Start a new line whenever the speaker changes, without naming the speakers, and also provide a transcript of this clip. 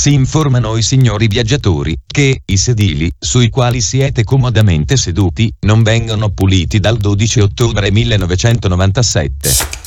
Si informano i signori viaggiatori che i sedili sui quali siete comodamente seduti non vengono puliti dal 12 ottobre 1997.